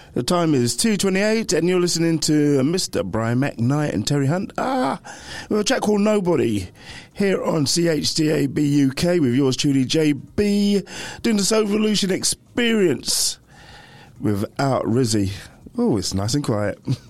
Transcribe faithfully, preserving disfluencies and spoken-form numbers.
The time is two twenty-eight and you're listening to Mister Brian McKnight and Terry Hunt. Ah, with a track called Nobody here on C H D A B U K with yours truly, J B, doing the Soul Revolution Experience without Rizzy. Oh, it's nice and quiet.